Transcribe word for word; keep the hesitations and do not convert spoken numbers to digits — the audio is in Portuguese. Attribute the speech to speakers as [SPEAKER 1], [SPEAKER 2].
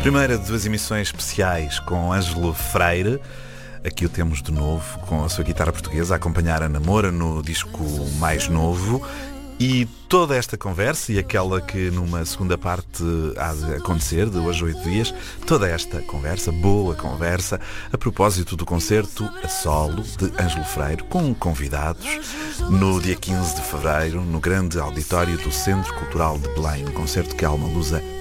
[SPEAKER 1] Primeira de duas emissões especiais com Ângelo Freire. Aqui o temos de novo, com a sua guitarra portuguesa, a acompanhar a Namora no disco mais novo. E toda esta conversa, e aquela que numa segunda parte há de acontecer, de hoje a oito dias, toda esta conversa, boa conversa, a propósito do concerto a solo de Ângelo Freire, com convidados, no dia quinze de fevereiro, no grande auditório do Centro Cultural de Belém, um concerto que a Alma Lusa